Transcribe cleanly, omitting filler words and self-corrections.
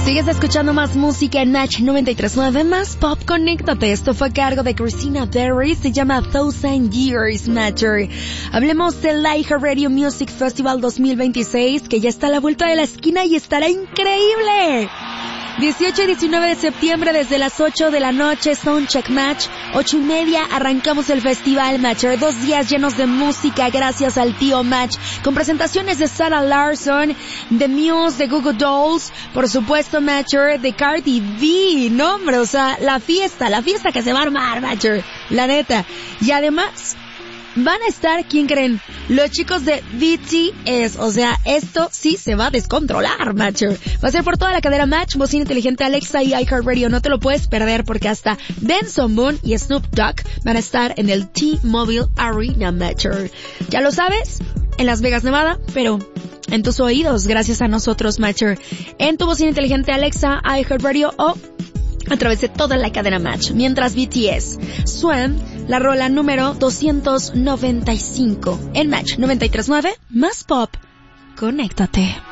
Sigues escuchando más música en Match 93.9, más pop. Conéctate. Esto fue a cargo de Christina Perry, se llama Thousand Years Matter. Hablemos del iHeartRadio Music Festival 2026, que ya está a la vuelta de la esquina y estará increíble. 18 y 19 de septiembre desde las 8 de la noche, Soundcheck Match, 8:30 arrancamos el festival Matcher, 2 días llenos de música gracias al tío Match, con presentaciones de Sarah Larson, de Muse, de Goo Goo Dolls, por supuesto Matcher, de Cardi B, no hombre, o sea, la fiesta que se va a armar Matcher, la neta, y además van a estar, ¿quién creen? Los chicos de BTS, o sea, esto sí se va a descontrolar, Matcher. Va a ser por toda la cadena Match, bocina inteligente Alexa y iHeartRadio, no te lo puedes perder porque hasta Benson Boone y Snoop Dogg van a estar en el T-Mobile Arena, Matcher. Ya lo sabes, en Las Vegas, Nevada, pero en tus oídos, gracias a nosotros, Matcher. En tu bocina inteligente Alexa, iHeartRadio o a través de toda la cadena Match. Mientras BTS, Swam, la rola número 295 en Match 93.9, más pop. Conéctate.